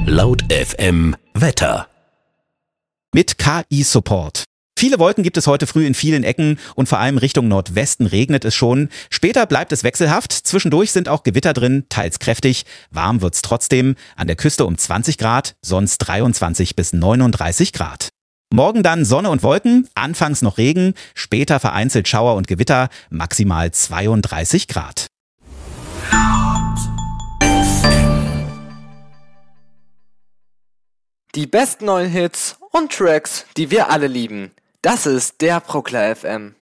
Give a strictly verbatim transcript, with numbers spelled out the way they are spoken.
Laut F M Wetter. Mit K I-Support. Viele Wolken gibt es heute früh in vielen Ecken und vor allem Richtung Nordwesten regnet es schon. Später bleibt es wechselhaft. Zwischendurch sind auch Gewitter drin, teils kräftig. Warm wird's trotzdem. An der Küste um zwanzig Grad, sonst dreiundzwanzig bis neununddreißig Grad. Morgen dann Sonne und Wolken, anfangs noch Regen, später vereinzelt Schauer und Gewitter, maximal zweiunddreißig Grad. Die besten neuen Hits und Tracks, die wir alle lieben. Das ist der Proklär F M.